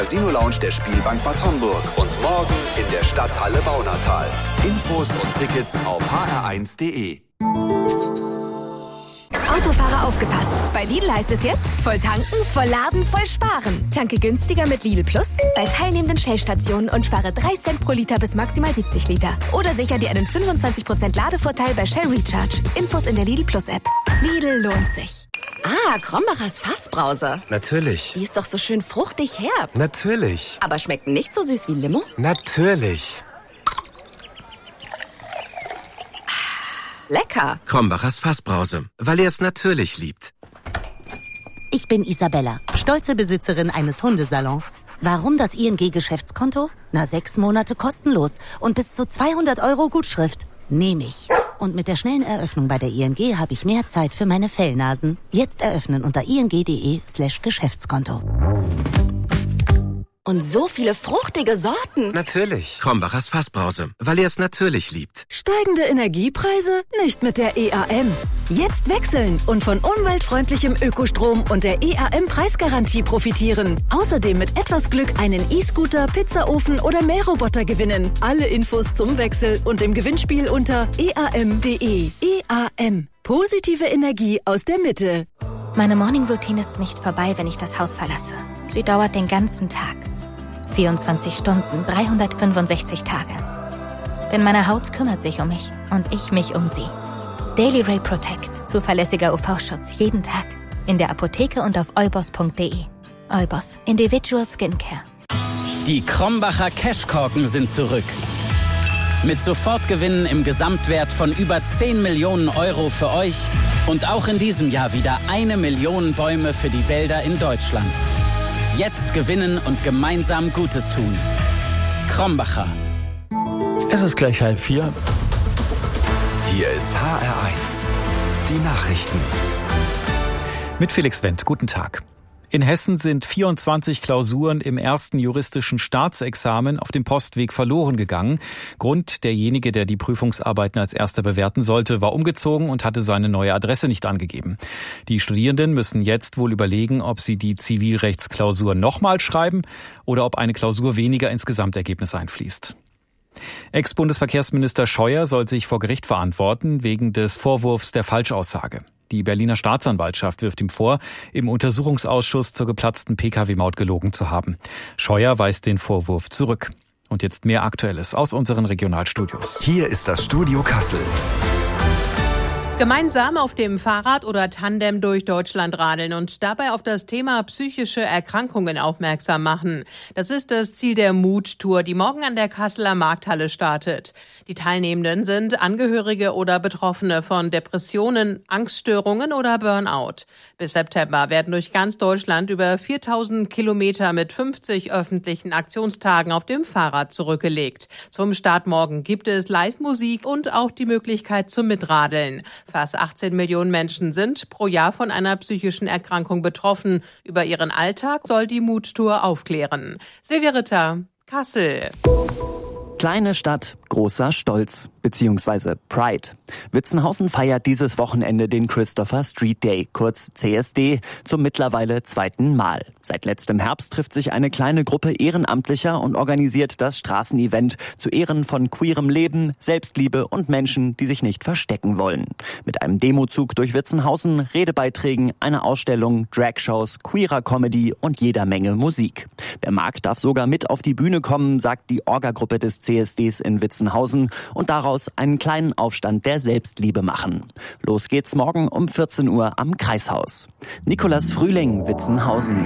Casino-Lounge der Spielbank Bad Homburg und morgen in der Stadthalle Baunatal. Infos und Tickets auf hr1.de. Autofahrer aufgepasst. Bei Lidl heißt es jetzt, voll tanken, voll laden, voll sparen. Tanke günstiger mit Lidl Plus bei teilnehmenden Shell-Stationen und spare 3 Cent pro Liter bis maximal 70 Liter. Oder sicher dir einen 25% Ladevorteil bei Shell Recharge. Infos in der Lidl Plus App. Lidl lohnt sich. Ah, Krombachers Fassbrause. Natürlich. Die ist doch so schön fruchtig herb. Natürlich. Aber schmeckt nicht so süß wie Limo? Natürlich. Lecker. Krombachers Fassbrause, weil er es natürlich liebt. Ich bin Isabella, stolze Besitzerin eines Hundesalons. Warum das ING-Geschäftskonto? 6 Monate kostenlos und bis zu 200 € Gutschrift. Nehme ich. Und mit der schnellen Eröffnung bei der ING habe ich mehr Zeit für meine Fellnasen. Jetzt eröffnen unter ing.de/Geschäftskonto. Und so viele fruchtige Sorten. Natürlich. Krombachers Fassbrause, weil er es natürlich liebt. Steigende Energiepreise? Nicht mit der EAM. Jetzt wechseln und von umweltfreundlichem Ökostrom und der EAM-Preisgarantie profitieren. Außerdem mit etwas Glück einen E-Scooter, Pizzaofen oder Mähroboter gewinnen. Alle Infos zum Wechsel und im Gewinnspiel unter eam.de. EAM. Positive Energie aus der Mitte. Meine Morning Routine ist nicht vorbei, wenn ich das Haus verlasse. Sie dauert den ganzen Tag. 24 Stunden, 365 Tage. Denn meine Haut kümmert sich um mich und ich mich um sie. Daily Ray Protect. Zuverlässiger UV-Schutz jeden Tag. In der Apotheke und auf eubos.de. Eubos. Individual Skincare. Die Krombacher Cashkorken sind zurück. Mit Sofortgewinnen im Gesamtwert von über 10 Millionen € für euch und auch in diesem Jahr wieder 1 Million Bäume für die Wälder in Deutschland. Jetzt gewinnen und gemeinsam Gutes tun. Krombacher. Es ist gleich 3:30. Hier ist HR1. Die Nachrichten. Mit Felix Wendt. Guten Tag. In Hessen sind 24 Klausuren im ersten juristischen Staatsexamen auf dem Postweg verloren gegangen. Grund: derjenige, der die Prüfungsarbeiten als erster bewerten sollte, war umgezogen und hatte seine neue Adresse nicht angegeben. Die Studierenden müssen jetzt wohl überlegen, ob sie die Zivilrechtsklausur nochmal schreiben oder ob eine Klausur weniger ins Gesamtergebnis einfließt. Ex-Bundesverkehrsminister Scheuer soll sich vor Gericht verantworten wegen des Vorwurfs der Falschaussage. Die Berliner Staatsanwaltschaft wirft ihm vor, im Untersuchungsausschuss zur geplatzten Pkw-Maut gelogen zu haben. Scheuer weist den Vorwurf zurück. Und jetzt mehr Aktuelles aus unseren Regionalstudios. Hier ist das Studio Kassel. Gemeinsam auf dem Fahrrad oder Tandem durch Deutschland radeln und dabei auf das Thema psychische Erkrankungen aufmerksam machen. Das ist das Ziel der Mut-Tour, die morgen an der Kasseler Markthalle startet. Die Teilnehmenden sind Angehörige oder Betroffene von Depressionen, Angststörungen oder Burnout. Bis September werden durch ganz Deutschland über 4000 Kilometer mit 50 öffentlichen Aktionstagen auf dem Fahrrad zurückgelegt. Zum Start morgen gibt es Live-Musik und auch die Möglichkeit zum Mitradeln. Fast 18 Millionen Menschen sind pro Jahr von einer psychischen Erkrankung betroffen. Über ihren Alltag soll die Mut-Tour aufklären. Silvia Ritter, Kassel. Kleine Stadt, großer Stolz, beziehungsweise Pride. Witzenhausen feiert dieses Wochenende den Christopher Street Day, kurz CSD, zum mittlerweile 2. Mal. Seit letztem Herbst trifft sich eine kleine Gruppe Ehrenamtlicher und organisiert das Straßenevent zu Ehren von queerem Leben, Selbstliebe und Menschen, die sich nicht verstecken wollen. Mit einem Demozug durch Witzenhausen, Redebeiträgen, einer Ausstellung, Dragshows, queerer Comedy und jeder Menge Musik. Wer mag, darf sogar mit auf die Bühne kommen, sagt die Orga-Gruppe des CSDs in Witzenhausen und daraus einen kleinen Aufstand der Selbstliebe machen. Los geht's morgen um 14 Uhr am Kreishaus. Nikolas Frühling, Witzenhausen.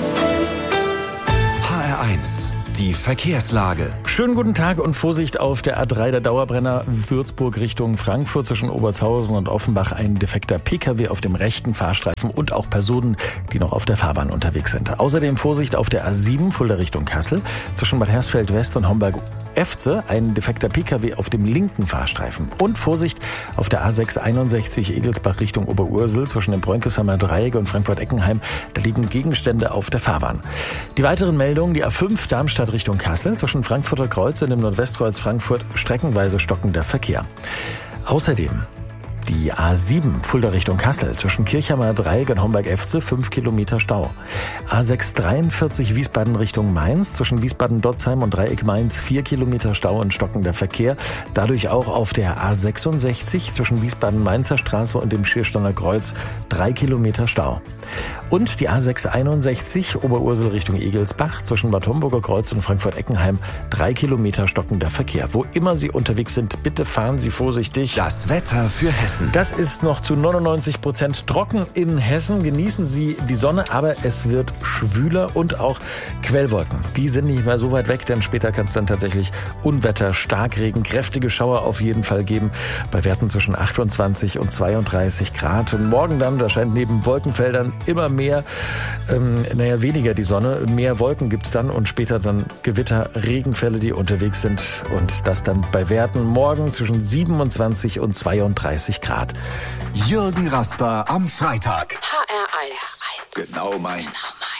HR1. Die Verkehrslage. Schönen guten Tag und Vorsicht auf der A3, der Dauerbrenner Würzburg Richtung Frankfurt zwischen Obertshausen und Offenbach. Ein defekter Pkw auf dem rechten Fahrstreifen und auch Personen, die noch auf der Fahrbahn unterwegs sind. Außerdem Vorsicht auf der A7 Fulda Richtung Kassel zwischen Bad Hersfeld West und Homberg-Efze. Ein defekter Pkw auf dem linken Fahrstreifen. Und Vorsicht auf der A6 61 Edelsbach Richtung Oberursel zwischen dem Bräunkesheimer Dreieck und Frankfurt-Eckenheim. Da liegen Gegenstände auf der Fahrbahn. Die weiteren Meldungen: die A5 Darmstadt Richtung Kassel zwischen Frankfurter Kreuz und dem Nordwestkreuz Frankfurt streckenweise stockender Verkehr. Außerdem Die A7 Fulda Richtung Kassel zwischen Kirchhammer Dreieck und Homberg-Efze 5 Kilometer Stau. A6 43 Wiesbaden Richtung Mainz zwischen Wiesbaden-Dotzheim und Dreieck Mainz 4 Kilometer Stau und stockender Verkehr. Dadurch auch auf der A66 zwischen Wiesbaden-Mainzer Straße und dem Schiersteiner Kreuz 3 Kilometer Stau. Und die A6 61 Oberursel Richtung Egelsbach zwischen Bad Homburger Kreuz und Frankfurt-Eckenheim 3 Kilometer stockender Verkehr. Wo immer Sie unterwegs sind, bitte fahren Sie vorsichtig. Das Wetter für Hessen. Das ist noch zu 99% trocken in Hessen. Genießen Sie die Sonne, aber es wird schwüler und auch Quellwolken. Die sind nicht mehr so weit weg, denn später kann es dann tatsächlich Unwetter, Starkregen, kräftige Schauer auf jeden Fall geben. Bei Werten zwischen 28 und 32 Grad. Und morgen dann, da scheint neben Wolkenfeldern immer mehr, weniger die Sonne. Mehr Wolken gibt's dann und später dann Gewitter, Regenfälle, die unterwegs sind. Und das dann bei Werten morgen zwischen 27 und 32 Grad. Jürgen Rasper am Freitag. HR1. Genau meins.